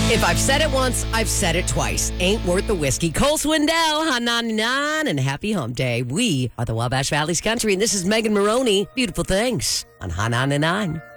If I've said it once, I've said it twice. Ain't worth the whiskey. Cole Swindell, Hot 99, and happy hump day. We are the Wabash Valley's country, and this is Megan Maroney. Beautiful things on Hot 99.